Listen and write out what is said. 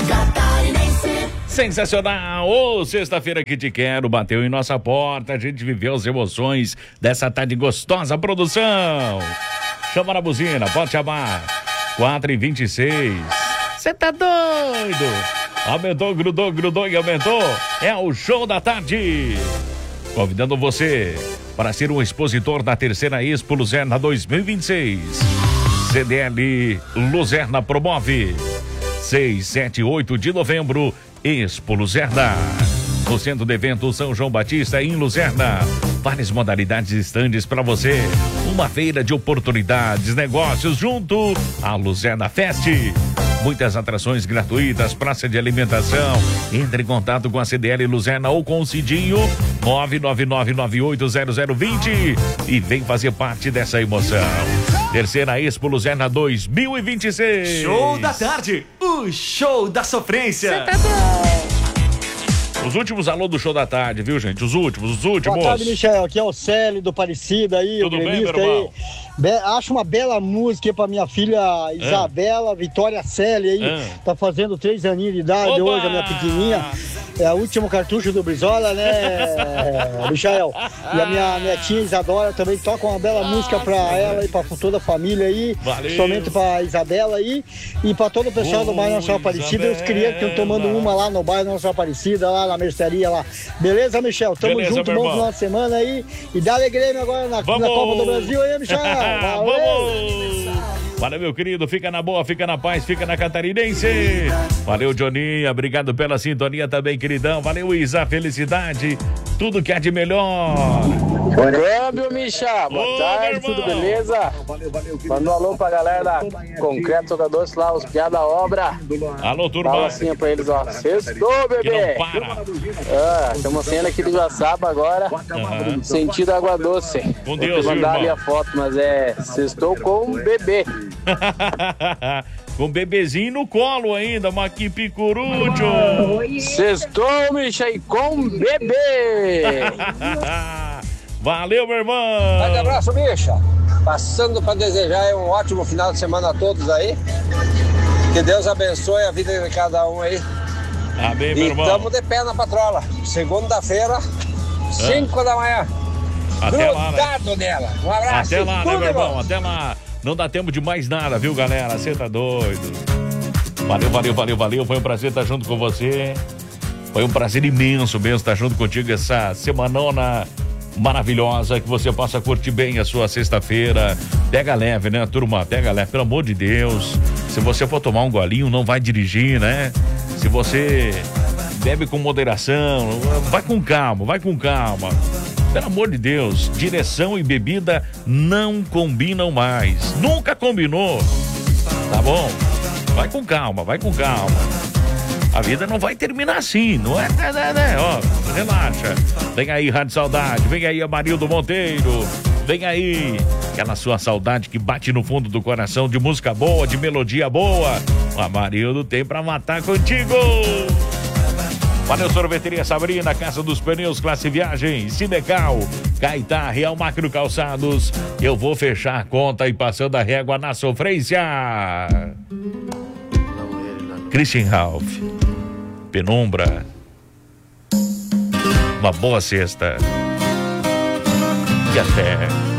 Sensacional! Ô, sexta-feira que te quero, bateu em nossa porta, a gente viveu as emoções dessa tarde gostosa, produção! Chama na buzina, pode chamar. 4h26. Você tá doido? Aumentou, grudou e aumentou. É o show da tarde. Convidando você para ser um expositor da terceira Expo Luzerna 2026. CDL Luzerna promove. 6, 7 e 8 de novembro, Expo Luzerna. No Centro de Eventos São João Batista, em Luzerna. Várias modalidades e estandes para você. Uma feira de oportunidades, negócios junto à Luzerna Fest. Muitas atrações gratuitas, praça de alimentação. Entre em contato com a CDL Luzerna ou com o Cidinho 999980020 e vem fazer parte dessa emoção. Terceira Expo Luzerna 2026. Show da tarde, o show da sofrência. Os últimos alô do show da tarde, viu, gente? Os últimos. Boa tarde, Michel. Aqui é o Célio do Parecido aí. Tudo bem, meu irmão? Acho uma bela música aí pra minha filha Isabela Vitória Célia aí. Tá fazendo 3 aninhos de idade. Oba! Hoje, a minha pequenininha. É o último cartucho do Brizola, né, Michel? E a minha netinha Isadora também toca uma bela música pra ela e pra toda a família aí. Valeu. Principalmente pra Isabela aí. E pra todo o pessoal do bairro Nossa Aparecida. E os crianças que estão tomando uma lá no bairro Nossa Aparecida, lá na mercearia lá. Beleza, Michel? Tamo junto, bom final de semana aí. E dá-lhe Grêmio agora na Copa do Brasil aí, Michel. Vamos! Valeu, meu querido. Fica na boa, fica na paz, fica na catarinense. Valeu, Joninha. Obrigado pela sintonia também, queridão. Valeu, Isa. Felicidade. Tudo que há de melhor. Câmbio, Micha. Boa tarde, tudo beleza? Valeu. Manda um alô pra galera da Concreto Sogadores lá, os piá da obra. Alô, turma. Fala assim pra eles, ó. Sextou, bebê. Que não para. Estamos saindo aqui do Joaçaba agora. Sentido Água Doce. Com Deus, vou mandar ali irmão. a foto, mas é sextou com bebê. Com bebezinho no colo ainda, mas que picurucho. Sextou, Micha, e com bebê. Valeu, meu irmão. Grande abraço, Micha. Passando para desejar um ótimo final de semana a todos aí. Que Deus abençoe a vida de cada um aí. Amém, meu irmão. E estamos de pé na patrola. Segunda-feira, 5 da manhã. Até lá, né? Grudado nela. Um abraço. Até lá, né, tudo meu irmão? bom. Até lá. Não dá tempo de mais nada, viu, galera? Você tá doido. Valeu. Foi um prazer estar junto com você. Foi um prazer imenso mesmo estar junto contigo essa semanona maravilhosa. Que você possa curtir bem a sua sexta-feira. Pega leve, né, turma? Pega leve, pelo amor de Deus. Se você for tomar um golinho, não vai dirigir, né? Se você bebe com moderação, vai com calma. Pelo amor de Deus, direção e bebida não combinam mais. Nunca combinou. Tá bom? Vai com calma. A vida não vai terminar assim, não é? Ó, relaxa. Vem aí, Rádio Saudade. Vem aí, Amarildo Monteiro. Vem aí, aquela sua saudade que bate no fundo do coração de música boa, de melodia boa. O Amarildo tem pra matar contigo. Valeu, Sorveteria Sabrina, Casa dos Pneus, Classe Viagem, Cinecal, Caetá, Real Macro Calçados. Eu vou fechar a conta e passando a régua na sofrência. Christian Ralph, Penumbra. Uma boa sexta. E até.